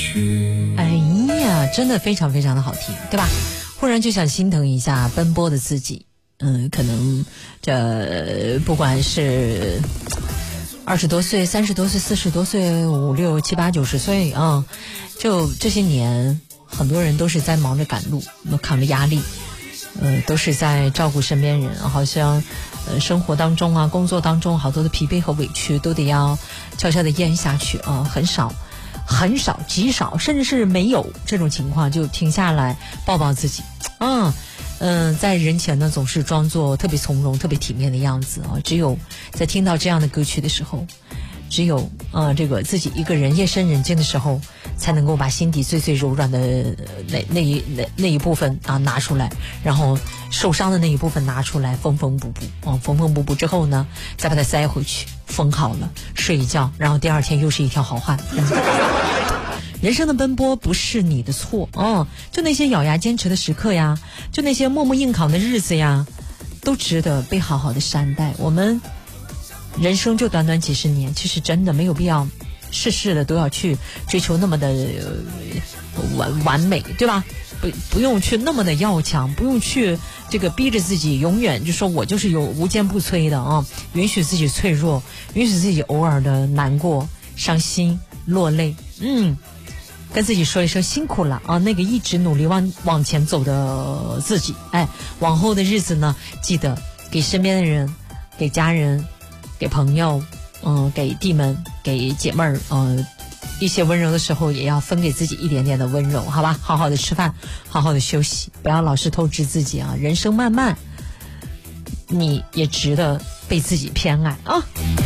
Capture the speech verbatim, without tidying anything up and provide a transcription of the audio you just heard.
哎呀，真的非常非常的好听，对吧？忽然就想心疼一下奔波的自己。嗯，可能这不管是二十多岁、三十多岁、四十多岁、五六七八九十岁啊，就这些年，很多人都是在忙着赶路，扛着压力，呃，都是在照顾身边人，好像呃生活当中啊、工作当中好多的疲惫和委屈都得要悄悄的咽下去啊，很少。很少极少甚至是没有这种情况就停下来抱抱自己啊，嗯、呃，在人前呢总是装作特别从容特别体面的样子啊，只有在听到这样的歌曲的时候，只有呃这个自己一个人夜深人静的时候，才能够把心底最最柔软的那那一那那一部分啊拿出来，然后受伤的那一部分拿出来缝缝补补啊，缝缝补补之后呢再把它塞回去，缝好了睡一觉，然后第二天又是一条好汉。人生的奔波不是你的错哦，就那些咬牙坚持的时刻呀，就那些默默硬扛的日子呀，都值得被好好的善待。我们人生就短短几十年，其实真的没有必要事事的都要去追求那么的、呃、完完美，对吧？不不用去那么的要强，不用去这个逼着自己永远就说我就是有无坚不摧的啊，允许自己脆弱，允许自己偶尔的难过、伤心、落泪，嗯。跟自己说一声辛苦了啊！那个一直努力往往前走的自己，哎，往后的日子呢，记得给身边的人、给家人、给朋友，嗯、呃，给弟们、给姐妹儿，呃，一些温柔的时候，也要分给自己一点点的温柔，好吧？好好的吃饭，好好的休息，不要老是透支自己啊！人生漫漫，你也值得被自己偏爱啊！